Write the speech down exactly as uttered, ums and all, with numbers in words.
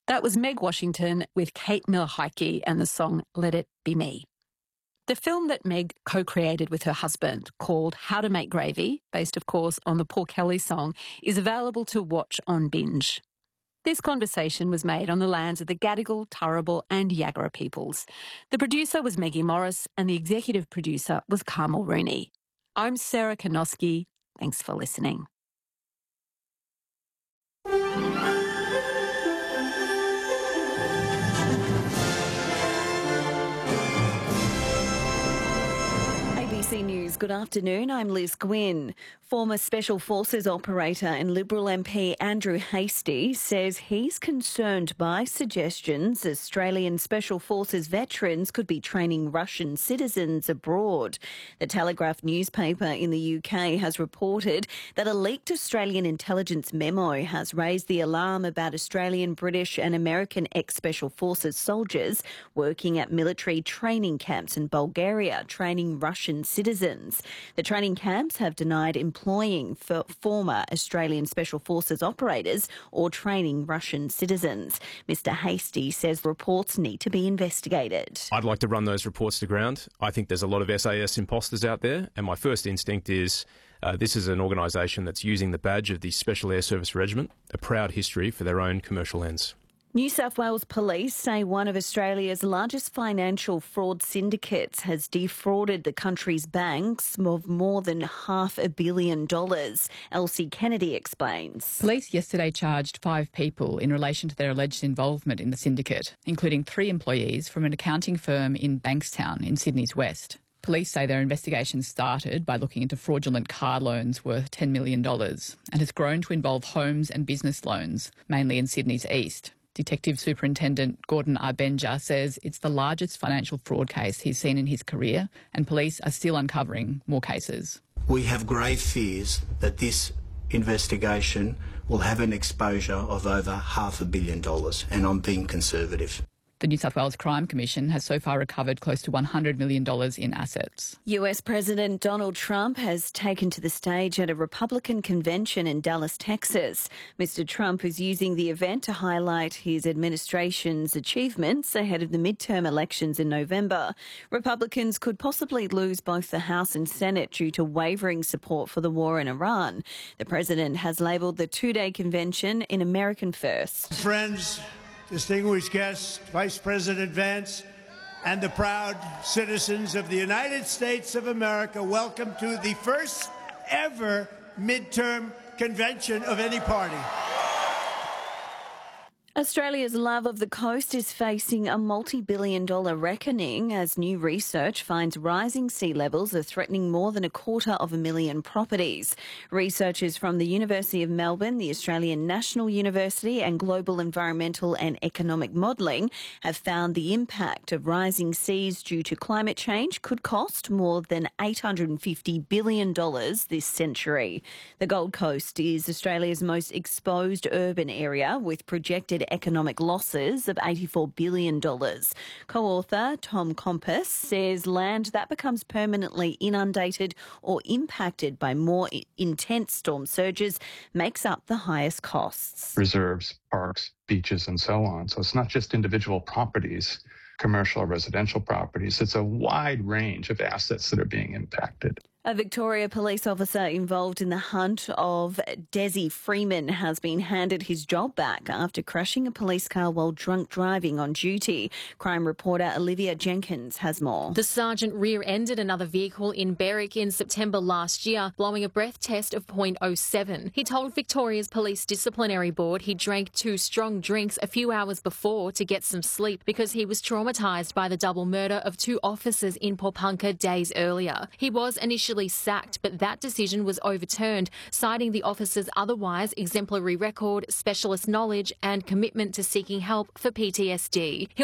That was Meg Washington with Kate Miller-Heidke and the song Let It Be Me. The film that Meg co-created with her husband, called How to Make Gravy, based of course on the Paul Kelly song, is available to watch on Binge. This conversation was made on the lands of the Gadigal, Turrbal and Yagara peoples. The producer was Maggie Morris and the executive producer was Carmel Rooney. I'm Sarah Kanoski. Thanks for listening. A B C News, good afternoon, I'm Liz Gwynn. Former Special Forces operator and Liberal M P Andrew Hastie says he's concerned by suggestions Australian Special Forces veterans could be training Russian citizens abroad. The Telegraph newspaper in the U K has reported that a leaked Australian intelligence memo has raised the alarm about Australian, British and American ex-Special Forces soldiers working at military training camps in Bulgaria, training Russian citizens. The training camps have denied employing for former Australian Special Forces operators or training Russian citizens. Mister Hastie says reports need to be investigated. I'd like to run those reports to ground. I think there's a lot of S A S imposters out there, and my first instinct is uh, this is an organisation that's using the badge of the Special Air Service Regiment, a proud history for their own commercial ends. New South Wales Police say one of Australia's largest financial fraud syndicates has defrauded the country's banks of more than half a billion dollars. Elsie Kennedy explains. Police yesterday charged five people in relation to their alleged involvement in the syndicate, including three employees from an accounting firm in Bankstown in Sydney's west. Police say their investigation started by looking into fraudulent car loans worth ten million dollars and has grown to involve homes and business loans, mainly in Sydney's east. Detective Superintendent Gordon Arbenja says it's the largest financial fraud case he's seen in his career, and police are still uncovering more cases. We have grave fears that this investigation will have an exposure of over half a billion dollars, and I'm being conservative. The New South Wales Crime Commission has so far recovered close to one hundred million dollars in assets. U S President Donald Trump has taken to the stage at a Republican convention in Dallas, Texas. Mister Trump is using the event to highlight his administration's achievements ahead of the midterm elections in November. Republicans could possibly lose both the House and Senate due to wavering support for the war in Iran. The president has labelled the two-day convention in American First. Friends, distinguished guests, Vice President Vance, and the proud citizens of the United States of America, welcome to the first ever midterm convention of any party. Australia's love of the coast is facing a multi-billion dollar reckoning as new research finds rising sea levels are threatening more than a quarter of a million properties. Researchers from the University of Melbourne, the Australian National University and Global Environmental and Economic Modelling have found the impact of rising seas due to climate change could cost more than eight hundred fifty billion dollars this century. The Gold Coast is Australia's most exposed urban area with projected economic losses of eighty-four billion dollars. Co-author Tom Compass says land that becomes permanently inundated or impacted by more intense storm surges makes up the highest costs. Reserves, parks, beaches, and so on. So it's not just individual properties, commercial or residential properties. It's a wide range of assets that are being impacted. A Victoria police officer involved in the hunt of Desi Freeman has been handed his job back after crashing a police car while drunk driving on duty. Crime reporter Olivia Jenkins has more. The sergeant rear-ended another vehicle in Berwick in September last year, blowing a breath test of point oh seven. He told Victoria's Police Disciplinary Board he drank two strong drinks a few hours before to get some sleep because he was traumatised by the double murder of two officers in Popunka days earlier. He was initially sacked, but that decision was overturned, citing the officer's otherwise exemplary record, specialist knowledge and commitment to seeking help for P T S D. He'll